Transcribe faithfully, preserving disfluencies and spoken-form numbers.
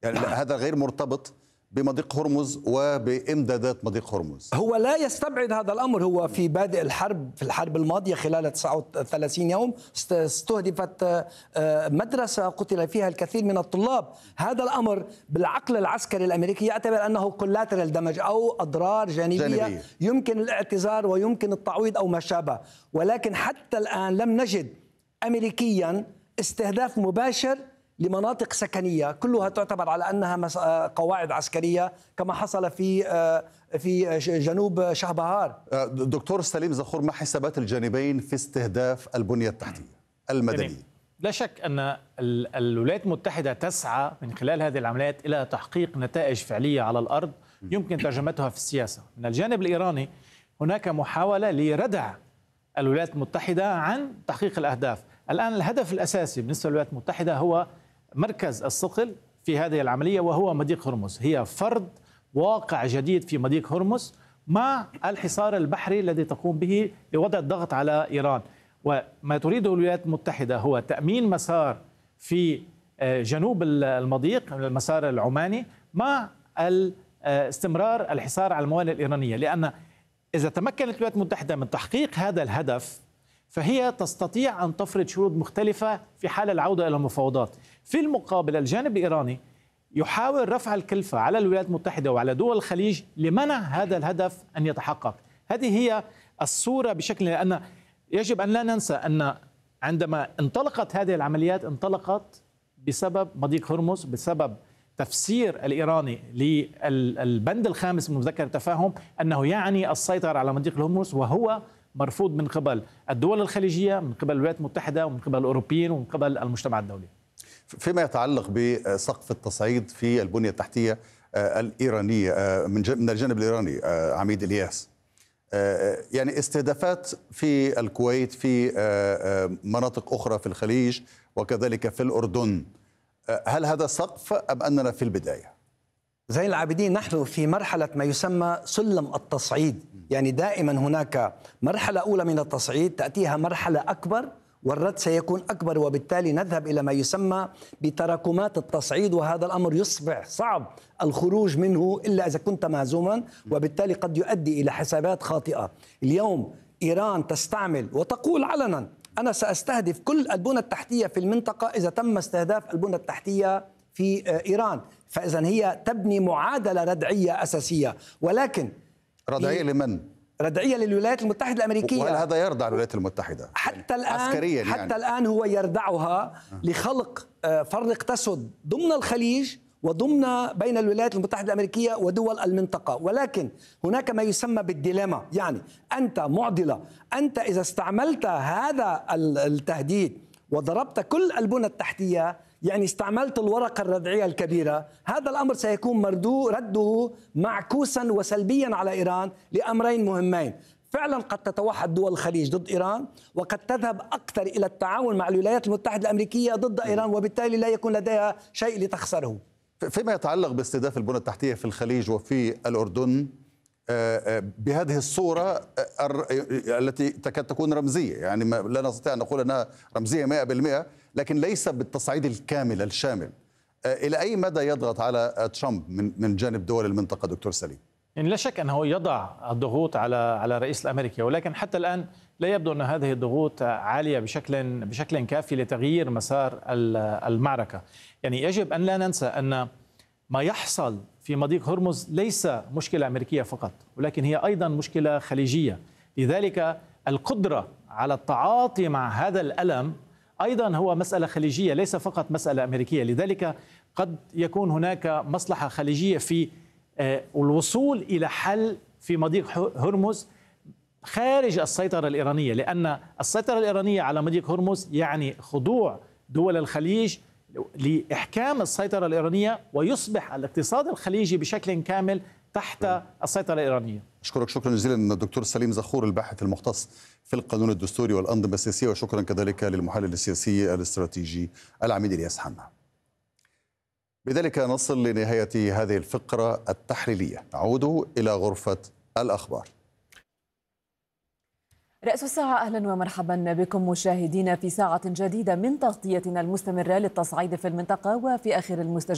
يعني هذا غير مرتبط بمضيق هرمز وبإمدادات مضيق هرمز. هو لا يستبعد هذا الأمر. هو في بادئ الحرب، في الحرب الماضية خلال تسعة وثلاثين يوم استهدفت مدرسة قتل فيها الكثير من الطلاب. هذا الأمر بالعقل العسكري الأمريكي يعتبر أنه كولاترال دمج أو أضرار جانبية, جانبية يمكن الاعتذار ويمكن التعويض أو ما شابه. ولكن حتى الآن لم نجد أمريكيا استهداف مباشر لمناطق سكنية كلها تعتبر على أنها قواعد عسكرية كما حصل في في جنوب شهبهار. دكتور سليم زخور، ما حسابات الجانبين في استهداف البنية التحتية المدنية؟ لا شك أن الولايات المتحدة تسعى من خلال هذه العمليات إلى تحقيق نتائج فعلية على الأرض يمكن ترجمتها في السياسة. من الجانب الإيراني هناك محاولة لردع الولايات المتحدة عن تحقيق الأهداف. الآن الهدف الأساسي بالنسبة للولايات المتحدة هو مركز الثقل في هذه العملية وهو مضيق هرمز. هي فرض واقع جديد في مضيق هرمز مع الحصار البحري الذي تقوم به لوضع الضغط على إيران. وما تريده الولايات المتحدة هو تأمين مسار في جنوب المضيق، المسار العماني، مع استمرار الحصار على الموانئ الإيرانية. لأن إذا تمكنت الولايات المتحدة من تحقيق هذا الهدف فهي تستطيع أن تفرض شروط مختلفة في حال العودة إلى المفاوضات. في المقابل الجانب الإيراني يحاول رفع الكلفة على الولايات المتحدة وعلى دول الخليج لمنع هذا الهدف أن يتحقق. هذه هي الصورة بشكل، لأن يجب أن لا ننسى أن عندما انطلقت هذه العمليات انطلقت بسبب مضيق هرمز، بسبب تفسير الإيراني للبند الخامس من مذكرة التفاهم أنه يعني السيطرة على مضيق هرمز، وهو مرفوض من قبل الدول الخليجية، من قبل الولايات المتحدة، ومن قبل الأوروبيين، ومن قبل المجتمع الدولي. فيما يتعلق بسقف التصعيد في البنية التحتية الإيرانية من الجانب الإيراني عميد إلياس، يعني استهدافات في الكويت، في مناطق أخرى في الخليج وكذلك في الأردن، هل هذا سقف أم أننا في البداية؟ زين العابدين، نحن في مرحلة ما يسمى سلم التصعيد. يعني دائما هناك مرحلة أولى من التصعيد تأتيها مرحلة أكبر والرد سيكون أكبر، وبالتالي نذهب إلى ما يسمى بتراكمات التصعيد، وهذا الأمر يصبح صعب الخروج منه إلا إذا كنت مهزوما، وبالتالي قد يؤدي إلى حسابات خاطئة. اليوم إيران تستعمل وتقول علنا أنا سأستهدف كل البنى التحتية في المنطقة إذا تم استهداف البنى التحتية في إيران. فإذا هي تبني معادلة ردعية أساسية، ولكن ردعية لمن؟ ردعية للولايات المتحدة الأمريكية. وهل هذا يردع الولايات المتحدة؟ حتى الآن عسكريا حتى يعني. الآن هو يردعها لخلق فرق تسد ضمن الخليج وضمن بين الولايات المتحدة الأمريكية ودول المنطقة. ولكن هناك ما يسمى بالديليما، يعني أنت معضلة، أنت إذا استعملت هذا التهديد وضربت كل البنى التحتية، يعني استعملت الورقة الردعية الكبيرة، هذا الأمر سيكون مردو رده معكوسا وسلبيا على إيران لأمرين مهمين. فعلا قد تتوحد دول الخليج ضد إيران، وقد تذهب أكثر إلى التعاون مع الولايات المتحدة الأمريكية ضد إيران، وبالتالي لا يكون لديها شيء لتخسره. فيما يتعلق باستهداف البنى التحتية في الخليج وفي الأردن بهذه الصورة التي تكاد تكون رمزية، يعني لا نستطيع أن نقول أنها رمزية مئة بالمئة، لكن ليس بالتصعيد الكامل الشامل، إلى أي مدى يضغط على ترامب من من جانب دول المنطقة دكتور سليم؟ يعني لا شك أنه يضع الضغوط على على الرئيس الأمريكي، ولكن حتى الآن لا يبدو أن هذه الضغوط عالية بشكل بشكل كافي لتغيير مسار المعركة. يعني يجب أن لا ننسى أن ما يحصل في مضيق هرمز ليس مشكلة أمريكية فقط، ولكن هي أيضا مشكلة خليجية. لذلك القدرة على التعاطي مع هذا الألم أيضا هو مسألة خليجية، ليس فقط مسألة أمريكية. لذلك قد يكون هناك مصلحة خليجية في الوصول إلى حل في مضيق هرمز خارج السيطرة الإيرانية، لأن السيطرة الإيرانية على مضيق هرمز يعني خضوع دول الخليج لإحكام السيطرة الإيرانية، ويصبح الاقتصاد الخليجي بشكل كامل تحت السيطرة الإيرانية. أشكرك شكرا جزيلا الدكتور سليم زخور، الباحث المختص في القانون الدستوري والأنظمة السياسية، وشكرا كذلك للمحلل السياسي الاستراتيجي العميد إلياس حنا. بذلك نصل لنهاية هذه الفقرة التحليلية، نعود إلى غرفة الأخبار. رأس الساعة، أهلا ومرحبا بكم مشاهدينا في ساعة جديدة من تغطيتنا المستمرة للتصعيد في المنطقة وفي آخر المستجد